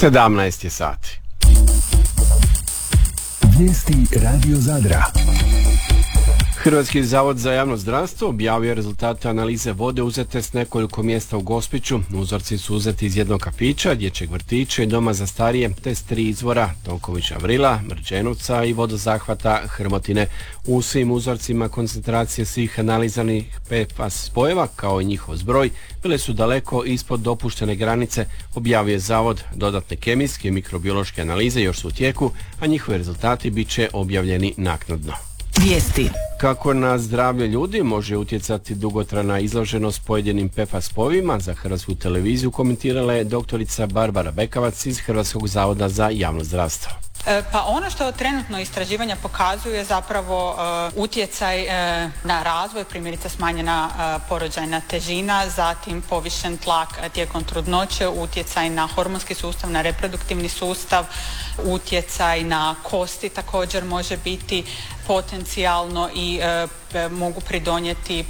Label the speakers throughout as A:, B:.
A: 17 je sati.
B: Vijesti Radio Zadra.
A: Hrvatski zavod za javno zdravstvo objavio rezultate analize vode uzete s nekoliko mjesta u Gospiću. Uzorci su uzeti iz jednog kafića, dječjeg vrtića i doma za starije, te s 3 izvora, Tonkovića Vrila, Mrđenovca i vodozahvata Hrmotine. U svim uzorcima koncentracije svih analizanih PFAS spojeva, kao i njihov zbroj, bile su daleko ispod dopuštene granice, objavio je zavod. Dodatne kemijske i mikrobiološke analize još su u tijeku, a njihovi rezultati bit će objavljeni naknadno.
C: Vijesti.
A: Kako na zdravlje ljudi može utjecati dugotrajna izloženost pojedinim PFAS spojevima, za Hrvatsku televiziju komentirala je doktorica Barbara Bekavac iz Hrvatskog zavoda za javno zdravstvo.
D: Pa ono što trenutno istraživanja pokazuje zapravo utjecaj na razvoj, primjerice smanjena porođajna težina, zatim povišen tlak tijekom trudnoće, utjecaj na hormonski sustav, na reproduktivni sustav, utjecaj na kosti također može biti potencijalno i mogu pridonijeti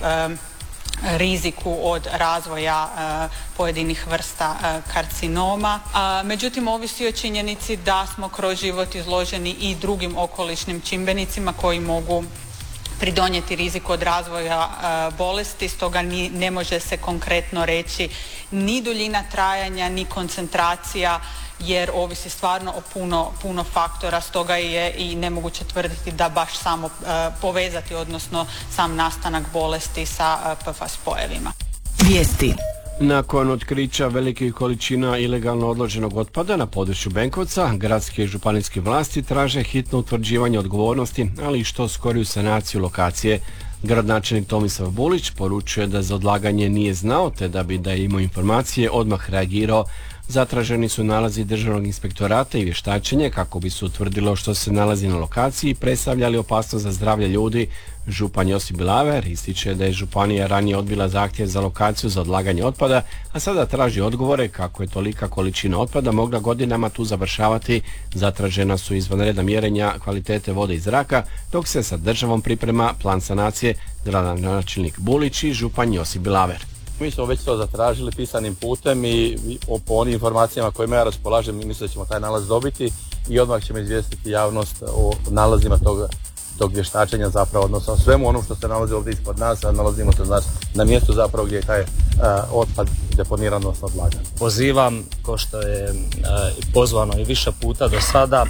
D: riziku od razvoja pojedinih vrsta karcinoma. Međutim, ovisi o činjenici da smo kroz život izloženi i drugim okolišnim čimbenicima koji mogu pridonijeti riziku od razvoja bolesti, stoga ne može se konkretno reći ni duljina trajanja, ni koncentracija, jer ovisi stvarno o puno faktora, stoga je i nemoguće tvrditi da baš samo povezati, odnosno sam nastanak bolesti sa PFAS spojevima.
C: Vijesti.
A: Nakon otkrića velikih količina ilegalno odloženog otpada na području Benkovca, gradske i županijske vlasti traže hitno utvrđivanje odgovornosti, ali i što skoriju sanaciju lokacije. Gradonačelnik Tomislav Bulić poručuje da za odlaganje nije znao, te da bi da je imao informacije odmah reagirao. Zatraženi su nalazi Državnog inspektorata i vještačenje kako bi se utvrdilo što se nalazi na lokaciji i predstavljali opasnost za zdravlje ljudi. Župan Josip Bilaver ističe da je županija ranije odbila zahtjev za lokaciju za odlaganje otpada, a sada traži odgovore kako je tolika količina otpada mogla godinama tu završavati. Zatražena su izvanredna mjerenja kvalitete vode i zraka, dok se sa državom priprema plan sanacije. Gradonačelnik Bulić i župan Josip Bilaver.
E: Mi smo već to zatražili pisanim putem i po onim informacijama kojima ja raspolažem mislim da ćemo taj nalaz dobiti i odmah ćemo izvijestiti javnost o nalazima tog vještačenja zapravo, odnosno svemu onom što se nalazi ovdje ispod nas, a nalazimo se na mjestu zapravo gdje je taj otpad deponiran, odnosno odlagan.
F: Pozivam, ko što je pozvano i više puta do sada,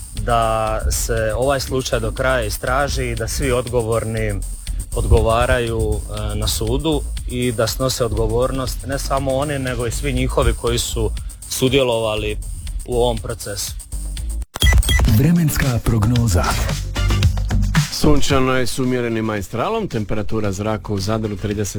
F: da se ovaj slučaj do kraja istraži i da svi odgovorni odgovaraju na sudu i da snose odgovornost ne samo oni nego i svi njihovi koji su sudjelovali u ovom procesu.
B: Vremenska prognoza.
A: Sunčano je s umjerenim maestralom, temperatura zraka u Zadru 30